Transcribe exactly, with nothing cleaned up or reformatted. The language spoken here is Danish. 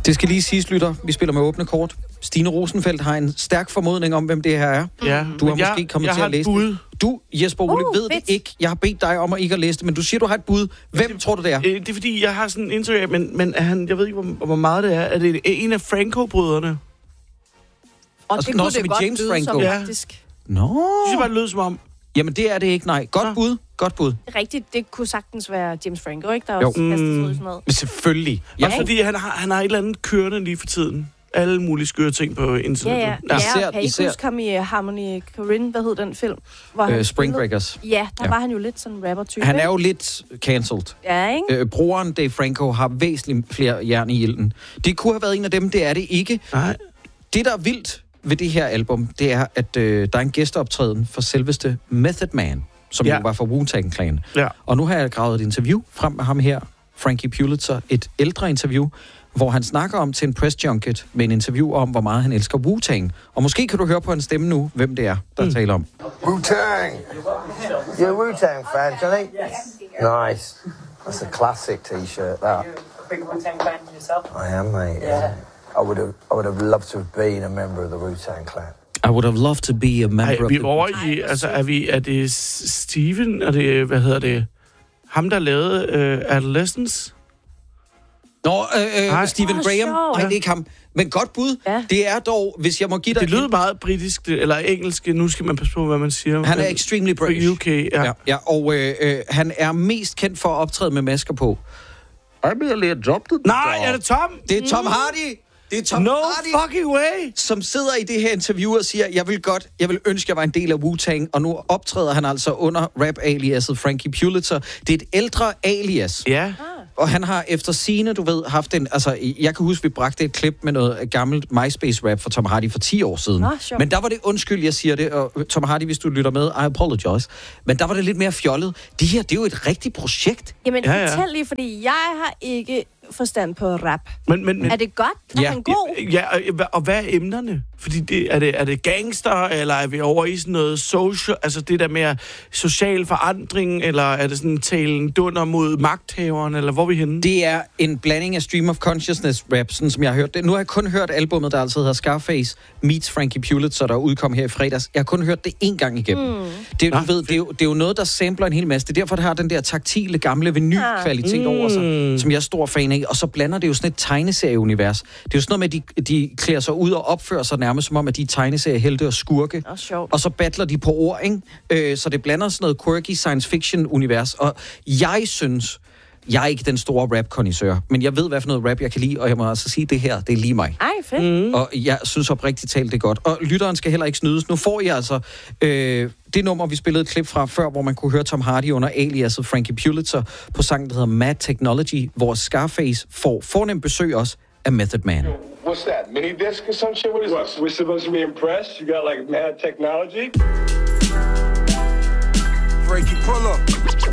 Det skal lige siges, lytter. Vi spiller med åbne kort. Stine Rosenfeldt har en stærk formodning om, hvem det her er. Ja, du har jeg, måske kommet jeg til at læse det. Du, Jesper Ole, uh, ved fedt. det ikke. Jeg har bedt dig om at ikke at læse det, men du siger, du har et bud. Hvem det, tror du, det er? Det er fordi, jeg har sådan en indtryk af, men, men er han, jeg ved ikke, hvor, hvor meget det er. Er det en af Franco-brødrene? Og altså, det kunne det godt James lyde Franco. som, ja. faktisk. Nå. Jeg synes bare, det lød som om. Jamen, det er det ikke, nej. Godt ja. bud. Godt bud. Rigtigt, det kunne sagtens være James Franco, ikke? Der er jo. også kastet ud i sådan noget. Men selvfølgelig. Ja. Også fordi han har, han har et eller andet kørende lige for tiden. Alle mulige skøre ting på internettet. Ja, ja. ja. Især, ja kan I ikke huske ham i Harmony Korine? Hvad hed den film? Hvor øh, han Spring Breakers. Ja, der ja. var han jo lidt sådan en rapper-type. Han er jo lidt cancelled. Ja, ikke? Øh, broren Dave Franco har væsentligt flere jern i ilden. Det kunne have været en af dem, det er det ikke. Nej. Det, der er vildt ved det her album, det er, at øh, der er en gæsteoptræden for selveste Method Man, som ja. jo var fra Wu-Tang Clan. Ja. Og nu har jeg gravet et interview frem med ham her, Frankie Pulitzer, et ældre interview, hvor han snakker om til en press junket med en interview om, hvor meget han elsker Wu-Tang. Og måske kan du høre på hans stemme nu, hvem det er, der mm. taler om. Wu-Tang! You're a Wu-Tang fan, Johnny? Nice. That's a classic t-shirt, that. Big Wu-Tang fan yourself? I am, mate. Yeah. I would have, I would have loved to have been a member of the Wu-Tang Clan. I would have loved to be a member Ej, of vi the... over i, altså, er, vi, er det Steven, er det, hvad hedder det, ham, der lavede uh, Adolescence? Nå, øh, øh, Stephen oh, Graham. Nej, det er ikke ham. Men godt bud. Ja. Det er dog, hvis jeg må give dig... Det lyder en... meget britisk, eller engelsk. Nu skal man passe på, hvad man siger. Han er extremely British. U K, ja. ja, ja og øh, øh, han er mest kendt for at optræde med masker på. I'm merely adopted. Nej, er det Tom? Det er Tom Hardy. Det er Tom no Hardy, fucking way. Som sidder i det her interview og siger, jeg vil godt, jeg vil ønske, jeg var en del af Wu-Tang, og nu optræder han altså under rap-aliaset Frankie Pulitzer. Det er et ældre alias. Ja. Og han har efter sigende, du ved, haft en... Altså, jeg kan huske, vi bragte et klip med noget gammelt MySpace-rap for Tom Hardy for ti år siden. Ah, men der var det, undskyld, jeg siger det, og Tom Hardy, hvis du lytter med, I apologize. Men der var det lidt mere fjollet. Det her, det er jo et rigtigt projekt. Jamen, ja, ja. fortæl lige, fordi jeg har ikke forstand på rap. Men, men, men, er det godt? Er ja. han god? Ja, og, og hvad er emnerne? Fordi det, er, det, er det gangster, eller er vi over i sådan noget social, altså det der med social forandring, eller er det sådan talen dunder mod magthaveren, eller hvor er vi henne? Det er en blanding af stream of consciousness rap, sådan som jeg har hørt det. Nu har jeg kun hørt albumet, der altså hedder Scarface Meets Frankie Pulitzer, der udkom her i fredags. Jeg har kun hørt det én gang igennem. Mm. Det, du ved, det, er jo, det er jo noget, der sampler en hel masse. Det er derfor, det har den der taktile, gamle vinyl-kvalitet mm. over sig, som jeg er stor fan af. Og så blander det jo sådan et tegneserieunivers. Det er jo sådan noget med, at de, de klæder sig ud og opfører sig nærmest som om, at de er tegneseriehelte og skurke. Oh, og så battler de på ord, ikke? Øh, så det blander sådan noget quirky science fiction-univers. Og jeg synes, jeg er ikke den store rap-kondisseur, men jeg ved, hvad for noget rap jeg kan lide, og jeg må altså sige, det her, det er lige mig. Ej, fedt. Mm. Og jeg synes oprigtigt talt, det er godt. Og lytteren skal heller ikke snydes. Nu får I altså øh, det nummer, vi spillede et klip fra før, hvor man kunne høre Tom Hardy under aliaset Frankie Pulitzer på sangen, der hedder Mad Technology, hvor Scarface får fornemt besøg også af Method Man. What's that? Mini disc or some shit? What is what? This? We're supposed to be impressed. You got like mad technology. Frankie, pull up.